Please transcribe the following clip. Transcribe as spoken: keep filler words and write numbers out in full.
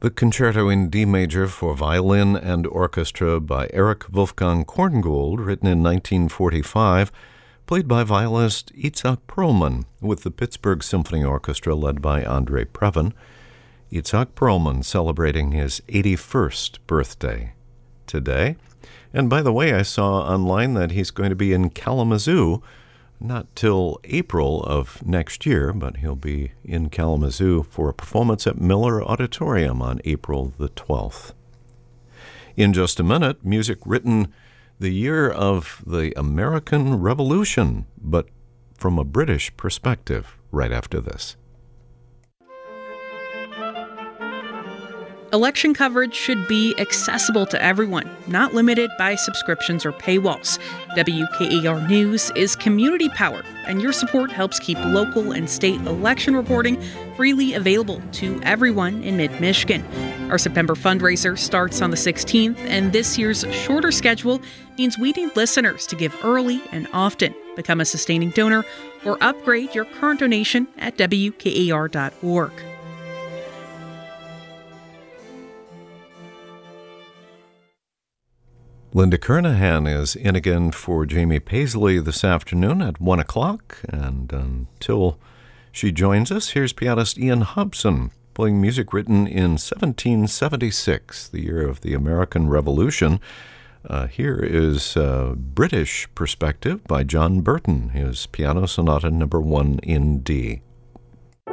The Concerto in D Major for Violin and Orchestra by Erich Wolfgang Korngold, written in nineteen forty-five, played by violinist Itzhak Perlman, with the Pittsburgh Symphony Orchestra led by Andre Previn. Itzhak Perlman celebrating his eighty-first birthday today. And by the way, I saw online that he's going to be in Kalamazoo, not till April of next year, but he'll be in Kalamazoo for a performance at Miller Auditorium on April the twelfth. In just a minute, music written the year of the American Revolution, but from a British perspective, right after this. Election coverage should be accessible to everyone, not limited by subscriptions or paywalls. W K A R News is community-powered, and your support helps keep local and state election reporting freely available to everyone in mid-Michigan. Our September fundraiser starts on the sixteenth, and this year's shorter schedule means we need listeners to give early and often. Become a sustaining donor or upgrade your current donation at W K A R dot org. Linda Kernahan is in again for Jamie Paisley this afternoon at one o'clock, and until she joins us, here's pianist Ian Hobson playing music written in seventeen seventy-six, the year of the American Revolution. Uh, here is uh, British Perspective by John Burton, his Piano Sonata number one in D.